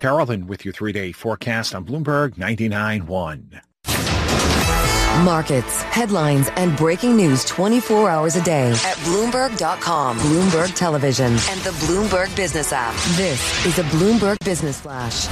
Carolyn with your 3-day forecast on Bloomberg 99.1. Markets, headlines, and breaking news 24 hours a day at Bloomberg.com, Bloomberg Television, and the Bloomberg Business app. This is a Bloomberg Business Flash.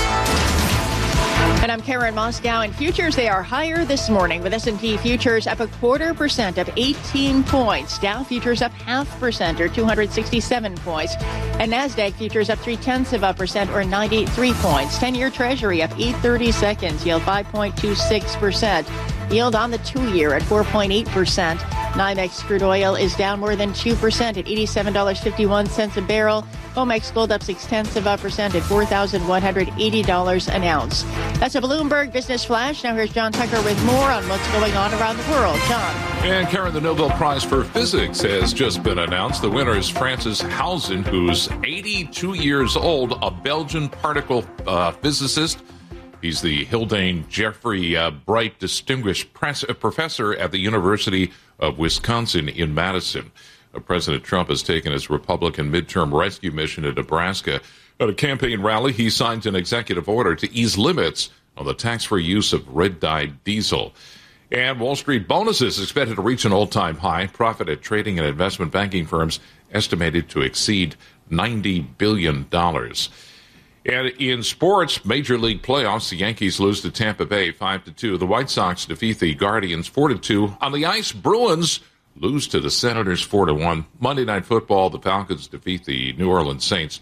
And I'm Karen Moscow. And futures, they are higher this morning with S&P futures up 0.25% of 18 points. Dow futures up 0.5% or 267 points. And NASDAQ futures up 0.3% or 93 points. 10-year Treasury up 8/32, yield 5.26%. Yield on the 2-year at 4.8%. NYMEX crude oil is down more than 2% at $87.51 a barrel. COMEX gold up 0.6% at $4,180 an ounce. That's a Bloomberg Business Flash. Now here's John Tucker with more on what's going on around the world. John. And Karen, the Nobel Prize for Physics has just been announced. The winner is Francis Housen, who's 82 years old, a Belgian particle physicist. He's the Hildane Jeffrey Bright Distinguished Professor at the University of Wisconsin in Madison. President Trump has taken his Republican midterm rescue mission to Nebraska. At a campaign rally, he signed an executive order to ease limits on the tax-free use of red-dyed diesel. And Wall Street bonuses expected to reach an all-time high. Profit at trading and investment banking firms estimated to exceed $90 billion. And in sports, Major League playoffs, the Yankees lose to Tampa Bay 5-2. The White Sox defeat the Guardians 4-2. On the ice, Bruins lose to the Senators 4-1. Monday Night Football, the Falcons defeat the New Orleans Saints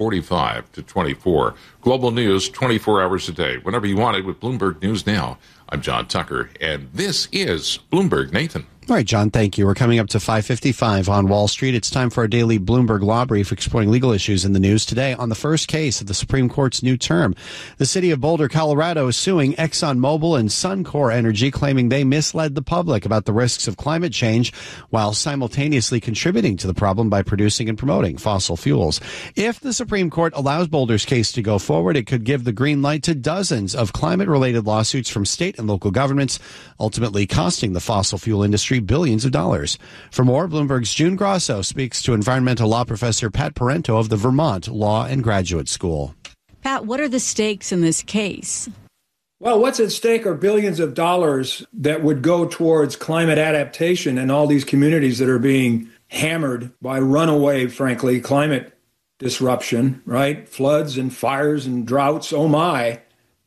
45-24. Global news 24 hours a day, whenever you want it with Bloomberg News Now. I'm John Tucker, and this is Bloomberg. Nathan. All right, John, thank you. We're coming up to 5:55 on Wall Street. It's time for our daily Bloomberg Law Brief exploring legal issues in the news. Today, on the first case of the Supreme Court's new term, the city of Boulder, Colorado is suing ExxonMobil and Suncor Energy, claiming they misled the public about the risks of climate change while simultaneously contributing to the problem by producing and promoting fossil fuels. If the Supreme Court allows Boulder's case to go forward, it could give the green light to dozens of climate-related lawsuits from state and local governments, ultimately costing the fossil fuel industry billions of dollars. For more, Bloomberg's June Grosso speaks to environmental law professor Pat Parento of the Vermont Law and Graduate School. Pat, what are the stakes in this case? Well, what's at stake are billions of dollars that would go towards climate adaptation in all these communities that are being hammered by runaway, frankly, climate disruption, right? Floods and fires and droughts, oh my.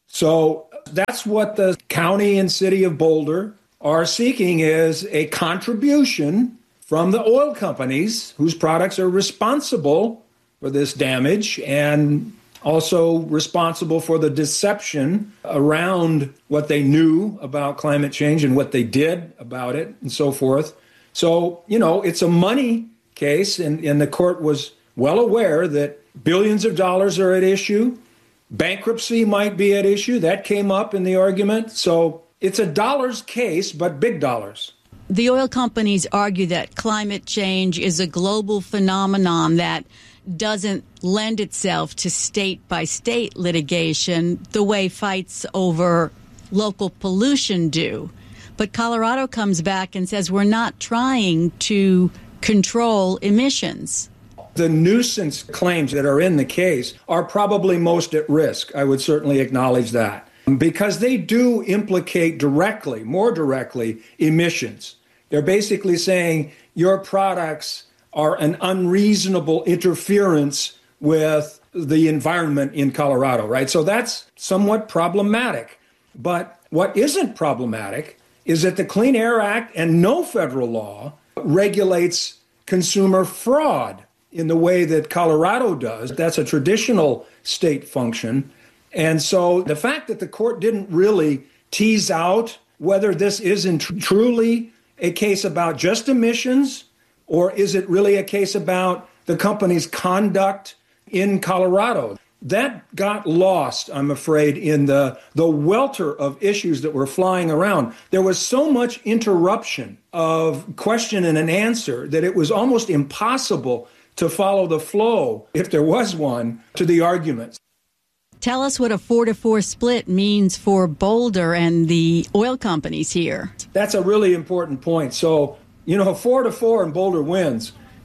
So that's what the county and city of Boulder are seeking, is a contribution from the oil companies whose products are responsible for this damage and also responsible for the deception around what they knew about climate change and what they did about it and so forth. So, it's a money case, and the court was well aware that billions of dollars are at issue. Bankruptcy might be at issue. That came up in the argument. So it's a dollars case, but big dollars. The oil companies argue that climate change is a global phenomenon that doesn't lend itself to state-by-state litigation the way fights over local pollution do. But Colorado comes back and says we're not trying to control emissions. The nuisance claims that are in the case are probably most at risk. I would certainly acknowledge that, because they do implicate directly, more directly, emissions. They're basically saying your products are an unreasonable interference with the environment in Colorado, right? So that's somewhat problematic. But what isn't problematic is that the Clean Air Act and no federal law regulates consumer fraud in the way that Colorado does. That's a traditional state function. And so the fact that the court didn't really tease out whether this isn't truly a case about just emissions, or is it really a case about the company's conduct in Colorado, that got lost, I'm afraid, in the welter of issues that were flying around. There was so much interruption of question and an answer that it was almost impossible to follow the flow, if there was one, to the arguments. Tell us what a 4-4 split means for Boulder and the oil companies here. That's a really important point. So, 4-4 and Boulder wins.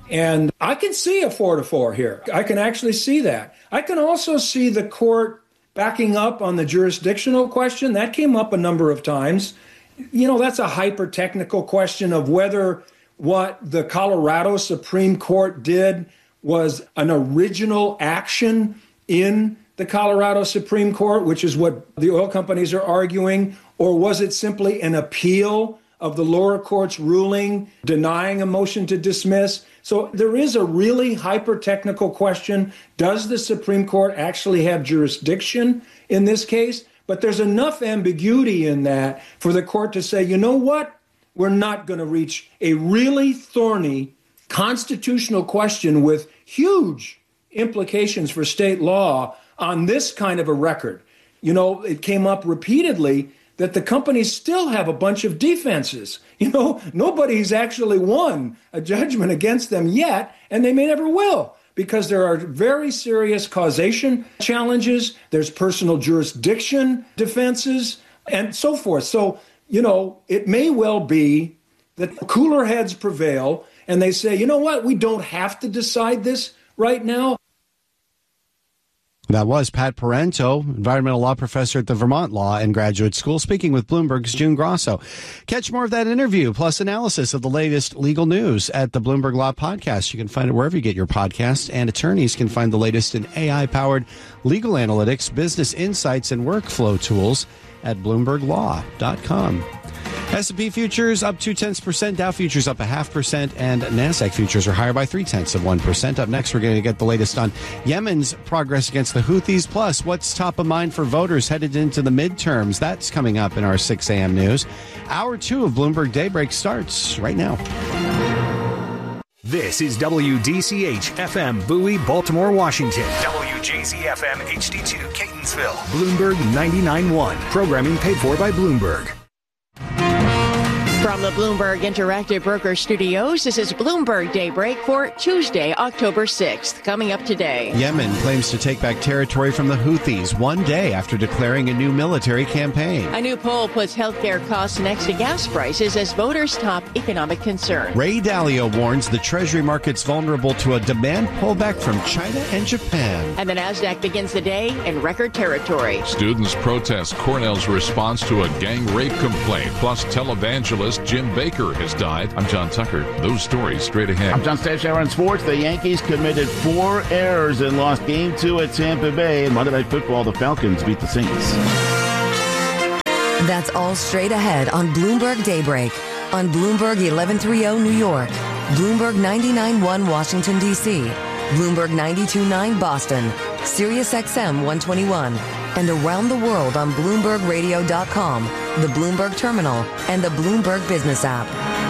And I can see a 4-4 here. I can actually see that. I can also see the court backing up on the jurisdictional question. That came up a number of times. You know, that's a hyper-technical question of whether what the Colorado Supreme Court did was an original action in the Colorado Supreme Court, which is what the oil companies are arguing, or was it simply an appeal of the lower court's ruling denying a motion to dismiss? So there is a really hyper-technical question. Does the Supreme Court actually have jurisdiction in this case? But there's enough ambiguity in that for the court to say, you know what? We're not going to reach a really thorny constitutional question with huge implications for state law on this kind of a record. You know, it came up repeatedly that the companies still have a bunch of defenses. You know, nobody's actually won a judgment against them yet, and they may never will, because there are very serious causation challenges, there's personal jurisdiction defenses, and so forth. So, you know, it may well be that cooler heads prevail, and they say, you know what, we don't have to decide this right now. That was Pat Parento, environmental law professor at the Vermont Law and Graduate School, speaking with Bloomberg's June Grosso. Catch more of that interview, plus analysis of the latest legal news at the Bloomberg Law Podcast. You can find it wherever you get your podcasts, and attorneys can find the latest in AI-powered legal analytics, business insights, and workflow tools at BloombergLaw.com. S&P futures up 0.2%, Dow futures up 0.5%, and NASDAQ futures are higher by 0.3%. Up next, we're going to get the latest on Yemen's progress against the Houthis, plus what's top of mind for voters headed into the midterms. That's coming up in our 6 a.m. news. Hour 2 of Bloomberg Daybreak starts right now. This is WDCH FM Bowie, Baltimore, Washington. WJZ FM HD2 Catonsville. Bloomberg 99.1. Programming paid for by Bloomberg. From the Bloomberg Interactive Broker Studios, this is Bloomberg Daybreak for Tuesday, October 6th. Coming up today. Yemen claims to take back territory from the Houthis 1 day after declaring a new military campaign. A new poll puts healthcare costs next to gas prices as voters' top economic concern. Ray Dalio warns the Treasury market's vulnerable to a demand pullback from China and Japan. And the NASDAQ begins the day in record territory. Students protest Cornell's response to a gang rape complaint, plus televangelist Jim Baker has died. I'm John Tucker. Those stories straight ahead. I'm John Stashower in sports. The Yankees committed 4 errors and lost Game 2 at Tampa Bay. In Monday Night Football, the Falcons beat the Saints. That's all straight ahead on Bloomberg Daybreak. On Bloomberg 1130 New York, Bloomberg 99.1 Washington, D.C., Bloomberg 92.9 Boston, Sirius XM 121, and around the world on BloombergRadio.com, the Bloomberg Terminal, and the Bloomberg Business app.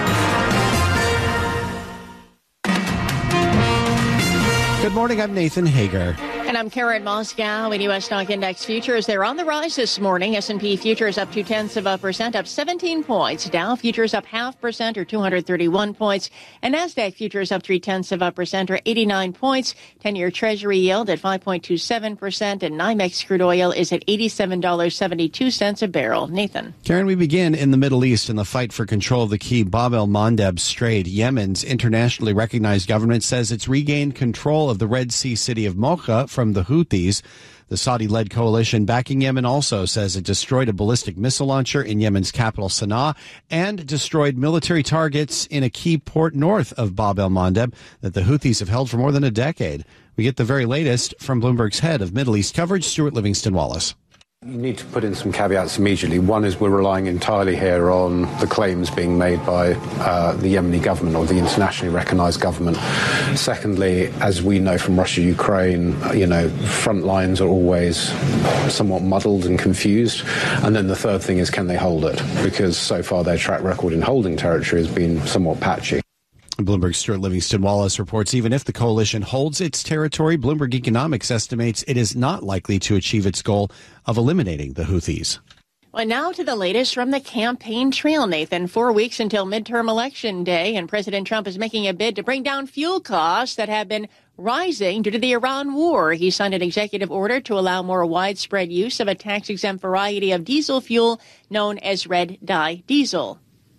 Good morning, I'm Nathan Hager. And I'm Karen Moscow. In U.S. stock index futures, they're on the rise this morning. S&P futures up 0.2%, up 17 points. Dow futures up 0.5% or 231 points. And NASDAQ futures up 0.3% or 89 points. 10-year Treasury yield at 5.27%. And NYMEX crude oil is at $87.72 a barrel. Nathan. Karen, we begin in the Middle East in the fight for control of the key Bab el-Mandeb Strait. Yemen's internationally recognized government says it's regained control of the Red Sea city of Mocha from the Houthis. The Saudi-led coalition backing Yemen also says it destroyed a ballistic missile launcher in Yemen's capital, Sana'a, and destroyed military targets in a key port north of Bab el-Mandeb that the Houthis have held for more than a decade. We get the very latest from Bloomberg's head of Middle East coverage, Stuart Livingston-Wallace. You need to put in some caveats immediately. One is we're relying entirely here on the claims being made by the Yemeni government or the internationally recognized government. Secondly, as we know from Russia, Ukraine, front lines are always somewhat muddled and confused. And then the third thing is, can they hold it? Because so far their track record in holding territory has been somewhat patchy. Bloomberg's Stuart Livingston-Wallace reports even if the coalition holds its territory, Bloomberg Economics estimates it is not likely to achieve its goal of eliminating the Houthis. Well, now to the latest from the campaign trail, Nathan. 4 weeks until midterm election day, and President Trump is making a bid to bring down fuel costs that have been rising due to the Iran war. He signed an executive order to allow more widespread use of a tax-exempt variety of diesel fuel known as red dye diesel.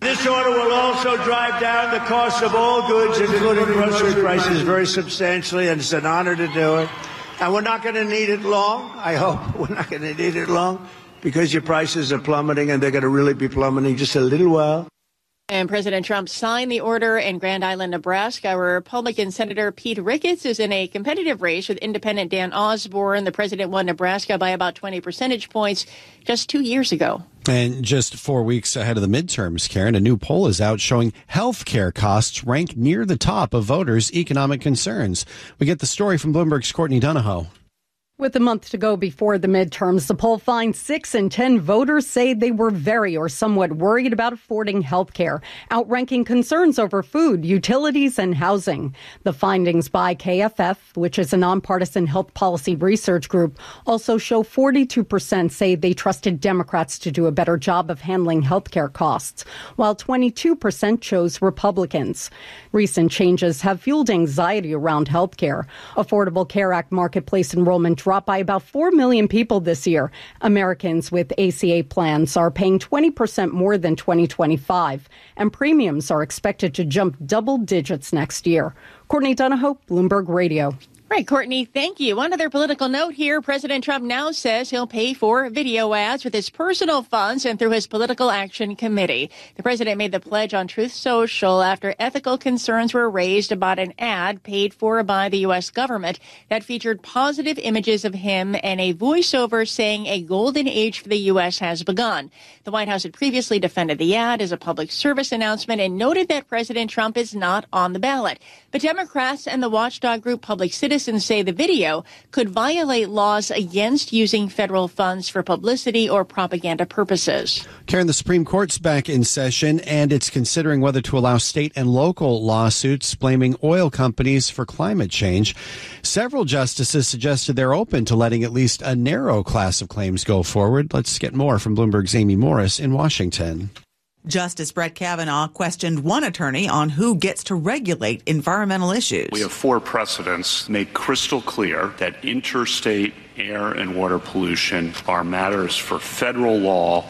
This order will also drive down the cost of all goods, including grocery prices, very substantially, and it's an honor to do it. And we're not going to need it long. I hope we're not going to need it long, because your prices are plummeting, and they're going to really be plummeting just a little while. And President Trump signed the order in Grand Island, Nebraska, where Republican Senator Pete Ricketts is in a competitive race with independent Dan Osborne. The president won Nebraska by about 20 percentage points just 2 years ago. And just 4 weeks ahead of the midterms, Karen, a new poll is out showing health care costs rank near the top of voters' economic concerns. We get the story from Bloomberg's Courtney Donahoe. With a month to go before the midterms, the poll finds 6 in 10 voters say they were very or somewhat worried about affording health care, outranking concerns over food, utilities, and housing. The findings by KFF, which is a nonpartisan health policy research group, also show 42% say they trusted Democrats to do a better job of handling health care costs, while 22% chose Republicans. Recent changes have fueled anxiety around health care. Affordable Care Act marketplace enrollment dropped by about 4 million people this year. Americans with ACA plans are paying 20% more than 2025, and premiums are expected to jump double digits next year. Courtney Donahoe, Bloomberg Radio. Right, Courtney, thank you. One other political note here. President Trump now says he'll pay for video ads with his personal funds and through his Political Action Committee. The president made the pledge on Truth Social after ethical concerns were raised about an ad paid for by the U.S. government that featured positive images of him and a voiceover saying a golden age for the U.S. has begun. The White House had previously defended the ad as a public service announcement and noted that President Trump is not on the ballot. But Democrats and the watchdog group Public Citizens say the video could violate laws against using federal funds for publicity or propaganda purposes. Karen, the Supreme Court's back in session, and it's considering whether to allow state and local lawsuits blaming oil companies for climate change. Several justices suggested they're open to letting at least a narrow class of claims go forward. Let's get more from Bloomberg's Amy Morris in Washington. Justice Brett Kavanaugh questioned one attorney on who gets to regulate environmental issues. We have 4 precedents make crystal clear that interstate air and water pollution are matters for federal law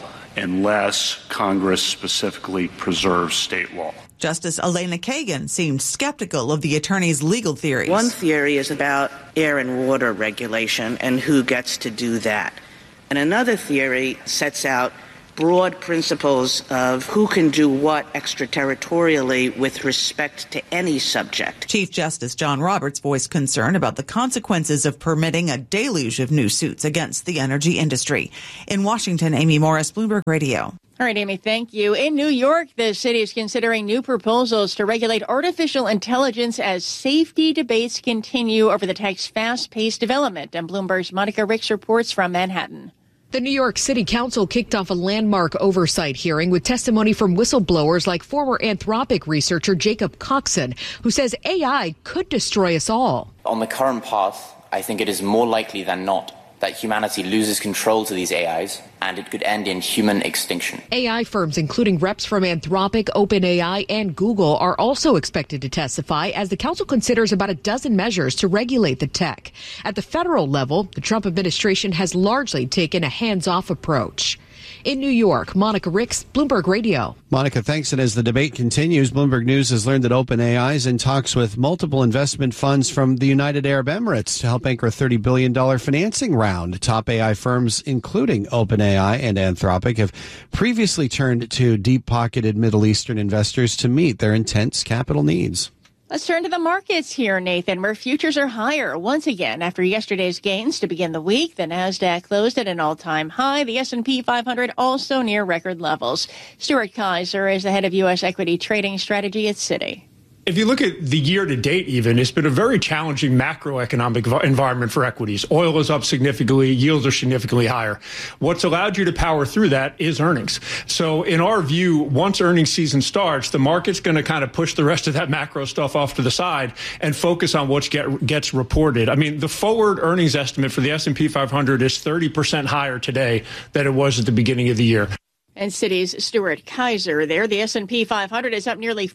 unless Congress specifically preserves state law. Justice Elena Kagan seemed skeptical of the attorney's legal theories. One theory is about air and water regulation and who gets to do that. And another theory sets out broad principles of who can do what extraterritorially with respect to any subject. Chief Justice John Roberts voiced concern about the consequences of permitting a deluge of new suits against the energy industry. In Washington, Amy Morris, Bloomberg Radio. All right, Amy, thank you. In New York, the city is considering new proposals to regulate artificial intelligence as safety debates continue over the tech's fast-paced development. And Bloomberg's Monica Ricks reports from Manhattan. The New York City Council kicked off a landmark oversight hearing with testimony from whistleblowers like former Anthropic researcher Jacob Coxon, who says AI could destroy us all. On the current path, I think it is more likely than not that humanity loses control to these AIs, and it could end in human extinction. AI firms, including reps from Anthropic, OpenAI, and Google, are also expected to testify as the council considers about a dozen measures to regulate the tech. At the federal level, the Trump administration has largely taken a hands-off approach. In New York, Monica Ricks, Bloomberg Radio. Monica, thanks. And as the debate continues, Bloomberg News has learned that OpenAI is in talks with multiple investment funds from the United Arab Emirates to help anchor a $30 billion financing round. Top AI firms, including OpenAI and Anthropic, have previously turned to deep-pocketed Middle Eastern investors to meet their intense capital needs. Let's turn to the markets here, Nathan, where futures are higher once again after yesterday's gains to begin the week. The Nasdaq closed at an all-time high. The S&P 500 also near record levels. Stuart Kaiser is the head of U.S. equity trading strategy at Citi. If you look at the year to date, even, it's been a very challenging macroeconomic environment for equities. Oil is up significantly. Yields are significantly higher. What's allowed you to power through that is earnings. So in our view, once earnings season starts, the market's going to kind of push the rest of that macro stuff off to the side and focus on what gets reported. I mean, the forward earnings estimate for the S&P 500 is 30% higher today than it was at the beginning of the year. And Citi's Stuart Kaiser there. The S&P 500 is up nearly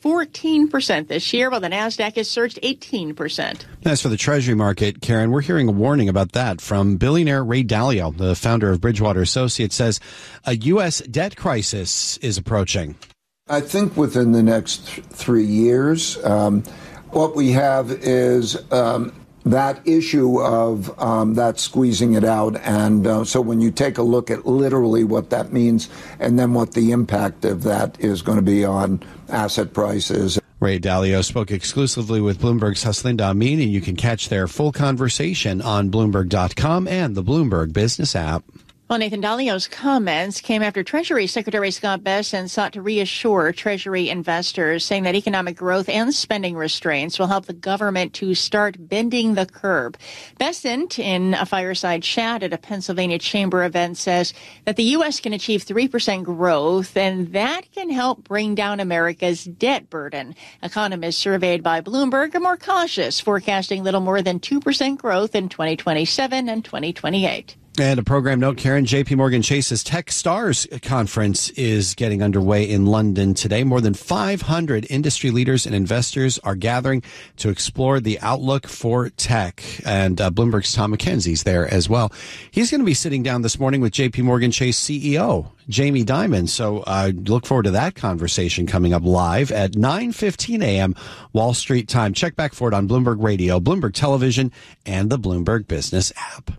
14% this year, while the Nasdaq has surged 18%. As for the Treasury market, Karen, we're hearing a warning about that from billionaire Ray Dalio, the founder of Bridgewater Associates, says a U.S. debt crisis is approaching. I think within the next 3 years, what we have is that issue of that squeezing it out. And so when you take a look at literally what that means and then what the impact of that is going to be on asset prices. Ray Dalio spoke exclusively with Bloomberg's Haslinda Amin, and you can catch their full conversation on Bloomberg.com and the Bloomberg Business app. Well, Nathan Dalio's comments came after Treasury Secretary Scott Bessent sought to reassure Treasury investors, saying that economic growth and spending restraints will help the government to start bending the curve. Bessent, in a fireside chat at a Pennsylvania Chamber event, says that the U.S. can achieve 3% growth, and that can help bring down America's debt burden. Economists surveyed by Bloomberg are more cautious, forecasting little more than 2% growth in 2027 and 2028. And a program note, Karen, J.P. Morgan Chase's Tech Stars conference is getting underway in London today. More than 500 industry leaders and investors are gathering to explore the outlook for tech. And Bloomberg's Tom McKenzie's there as well. He's going to be sitting down this morning with J.P. Morgan Chase CEO Jamie Dimon. So look forward to that conversation coming up live at 9:15 a.m. Wall Street time. Check back for it on Bloomberg Radio, Bloomberg Television, and the Bloomberg Business app.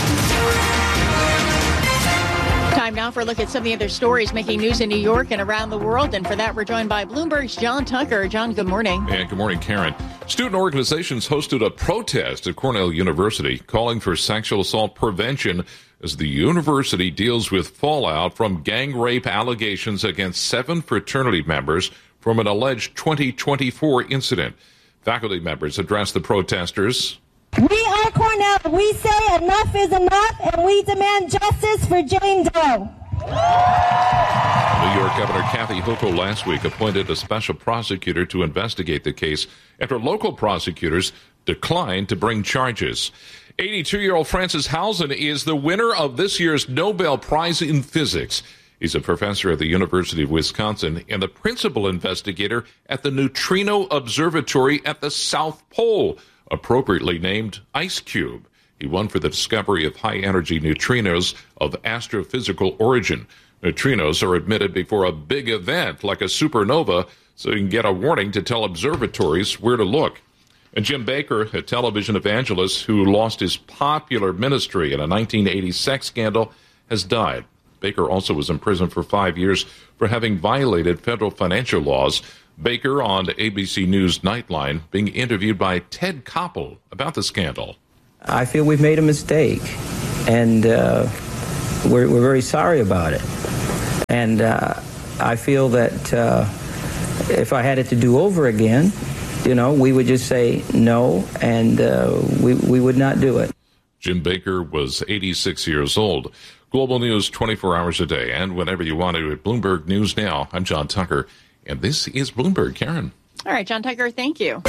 Time now for a look at some of the other stories making news in New York and around the world. And for that, we're joined by Bloomberg's John Tucker. John, good morning. And good morning, Karen. Student organizations hosted a protest at Cornell University calling for sexual assault prevention as the university deals with fallout from gang rape allegations against 7 fraternity members from an alleged 2024 incident. Faculty members addressed the protesters. We are Cornell. We say enough is enough, and we demand justice for Jane Doe. New York Governor Kathy Hochul last week appointed a special prosecutor to investigate the case after local prosecutors declined to bring charges. 82-year-old Francis Hausen is the winner of this year's Nobel Prize in Physics. He's a professor at the University of Wisconsin and the principal investigator at the Neutrino Observatory at the South Pole, appropriately named IceCube. He won for the discovery of high-energy neutrinos of astrophysical origin. Neutrinos are emitted before a big event like a supernova, so you can get a warning to tell observatories where to look. And Jim Baker, a television evangelist who lost his popular ministry in a 1980 sex scandal, has died. Baker also was in prison for 5 years for having violated federal financial laws. Baker on ABC News Nightline being interviewed by Ted Koppel about the scandal. I feel we've made a mistake, and we're very sorry about it. And I feel that if I had it to do over again, we would just say no, and we would not do it. Jim Baker was 86 years old. Global news 24 hours a day, and whenever you want to at Bloomberg News Now. I'm John Tucker, and this is Bloomberg. Karen. All right, John Tucker, thank you.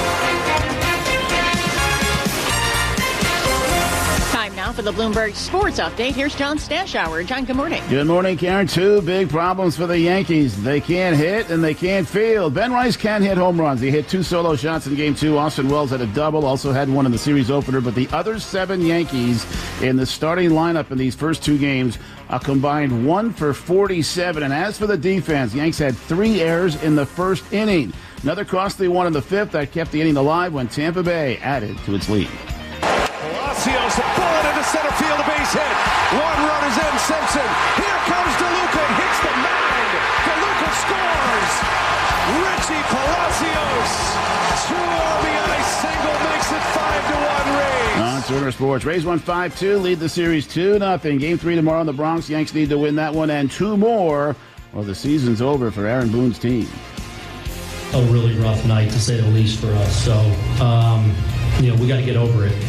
Time now for the Bloomberg Sports Update. Here's John Stashower. John, good morning. Good morning, Karen. 2 big problems for the Yankees. They can't hit and they can't field. Ben Rice can hit home runs. He hit 2 solo shots in Game 2. Austin Wells had a double, also had one in the series opener. But the other 7 Yankees in the starting lineup in these first 2 games a combined 1 for 47. And as for the defense, Yanks had 3 errors in the first inning. Another costly one in the 5th that kept the inning alive when Tampa Bay added to its lead. Palacios, a bullet into center field, a base hit. 1 run is in. Simpson. Here comes DeLuca. Hits the mound. DeLuca scores. Richie Palacios. 2 RBI single makes it 5-1 Rays. On Turner Sports, Rays won 5-2, lead the series 2-0. Game 3 tomorrow in the Bronx. Yanks need to win that one and 2 more, or the season's over for Aaron Boone's team. A really rough night, to say the least, for us. So, we got to get over it.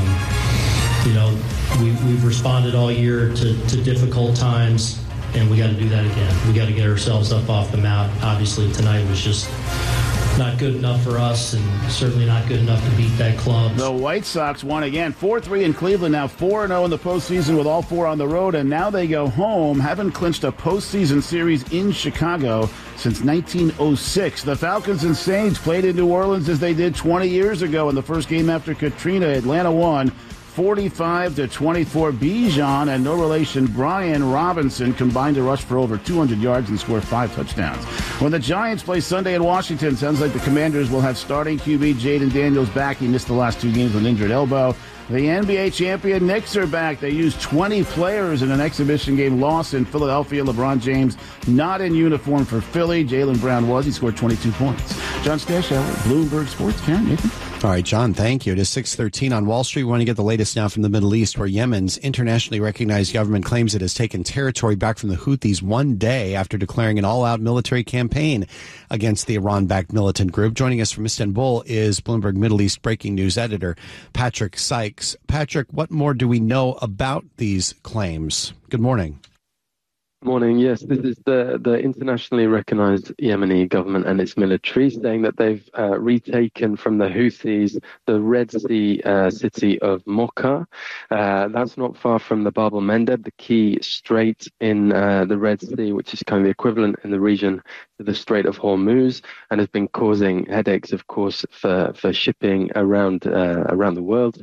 We've responded all year to difficult times, and we got to do that again. We got to get ourselves up off the mat. Obviously, tonight was just not good enough for us, and certainly not good enough to beat that club. The White Sox won again, 4-3 in Cleveland, now 4-0 in the postseason with all 4 on the road, and now they go home. Haven't clinched a postseason series in Chicago since 1906. The Falcons and Saints played in New Orleans as they did 20 years ago in the first game after Katrina. Atlanta won 45-24. Bijan and no relation Brian Robinson combined to rush for over 200 yards and score 5 touchdowns. When the Giants play Sunday in Washington, sounds like the Commanders will have starting QB Jaden Daniels back. He missed the last 2 games with an injured elbow. The NBA champion Knicks are back. They used 20 players in an exhibition game loss in Philadelphia. LeBron James not in uniform for Philly. Jaylen Brown was. He scored 22 points. John Stashower, Bloomberg Sports. Karen, Nathan. All right, John, thank you. It is 6:13 on Wall Street. We want to get the latest now from the Middle East, where Yemen's internationally recognized government claims it has taken territory back from the Houthis one day after declaring an all-out military campaign against the Iran-backed militant group. Joining us from Istanbul is Bloomberg Middle East breaking news editor Patrick Sykes. Patrick, what more do we know about these claims? Good morning. Morning. Yes, this is the internationally recognized Yemeni government and its military saying that they've retaken from the Houthis the Red Sea city of Mocha. That's not far from the Bab el-Mandeb, the key strait in the Red Sea, which is kind of the equivalent in the region to the Strait of Hormuz, and has been causing headaches, of course, for shipping around the world.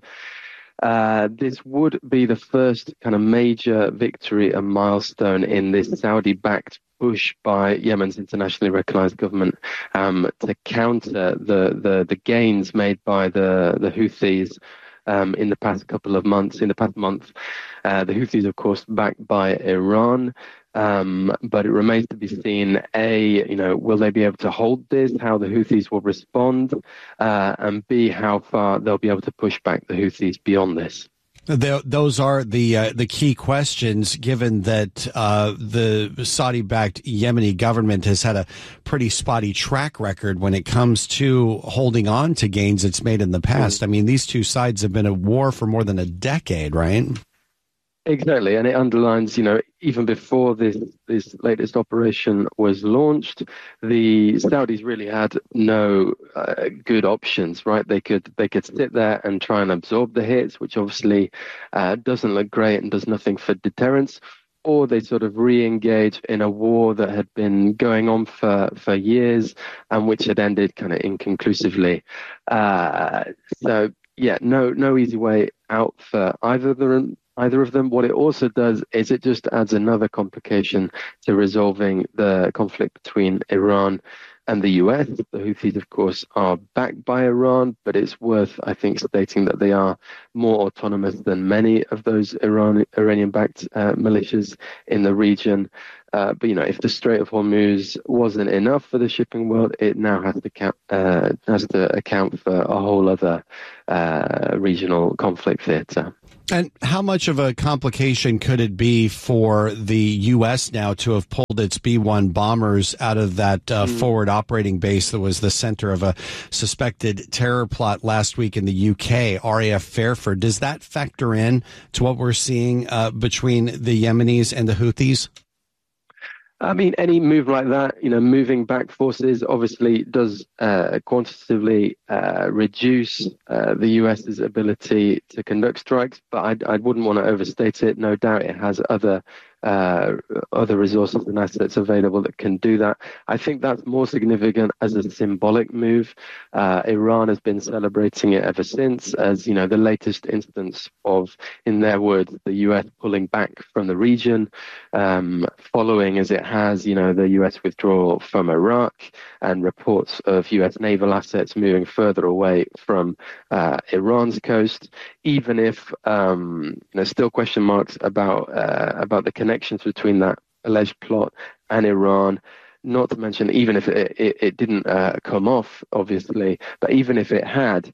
This would be the first kind of major victory and milestone in this Saudi-backed push by Yemen's internationally recognized government to counter the gains made by the Houthis in the past couple of months. In the past month, the Houthis, of course, backed by Iran. But it remains to be seen, will they be able to hold this, how the Houthis will respond, and B, how far they'll be able to push back the Houthis beyond this. Those are the key questions, given that the Saudi-backed Yemeni government has had a pretty spotty track record when it comes to holding on to gains it's made in the past. I mean, these two sides have been at war for more than a decade, right? Exactly, and it underlines, even before this latest operation was launched, the Saudis really had no good options, right? They could sit there and try and absorb the hits, which obviously doesn't look great and does nothing for deterrence, or they sort of re-engage in a war that had been going on for years and which had ended kind of inconclusively. So, yeah, no easy way out for either of them. What it also does is it just adds another complication to resolving the conflict between Iran and the US. The Houthis, of course, are backed by Iran, but it's worth, I think, stating that they are more autonomous than many of those Iranian-backed militias in the region. But, if the Strait of Hormuz wasn't enough for the shipping world, it now has to account for a whole other regional conflict theater. And how much of a complication could it be for the U.S. now to have pulled its B-1 bombers out of that forward operating base that was the center of a suspected terror plot last week in the U.K., RAF Fairford? Does that factor in to what we're seeing between the Yemenis and the Houthis? I mean, any move like that, moving back forces obviously does quantitatively reduce the US's ability to conduct strikes, but I wouldn't want to overstate it. No doubt it has other resources and assets available that can do that. I think that's more significant as a symbolic move. Iran has been celebrating it ever since as, the latest instance of, in their words, the US pulling back from the region, following as it has, the US withdrawal from Iraq and reports of US naval assets moving further away from Iran's coast, even if still question marks about the connections between that alleged plot and Iran. Not to mention, even if it didn't come off, obviously, but even if it had,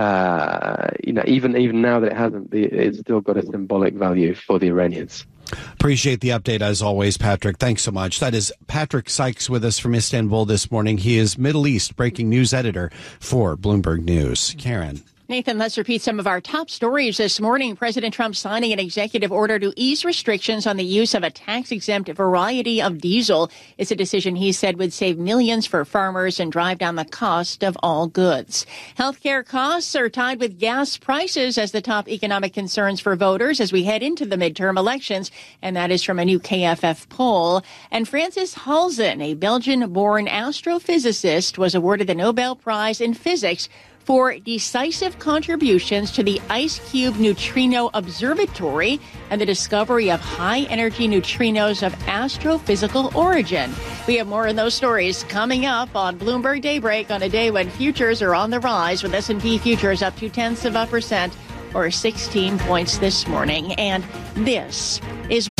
even now that it hasn't, it's still got a symbolic value for the Iranians. Appreciate the update as always, Patrick. Thanks so much. That is Patrick Sykes with us from Istanbul this morning. He is Middle East breaking news editor for Bloomberg News. Karen. Nathan, let's repeat some of our top stories this morning. President Trump signing an executive order to ease restrictions on the use of a tax-exempt variety of diesel. It's a decision he said would save millions for farmers and drive down the cost of all goods. Healthcare costs are tied with gas prices as the top economic concerns for voters as we head into the midterm elections, and that is from a new KFF poll. And Francis Halzen, a Belgian-born astrophysicist, was awarded the Nobel Prize in Physics for decisive contributions to the IceCube Neutrino Observatory and the discovery of high-energy neutrinos of astrophysical origin. We have more of those stories coming up on Bloomberg Daybreak on a day when futures are on the rise, with S&P futures up 0.2% or 16 points this morning. And this is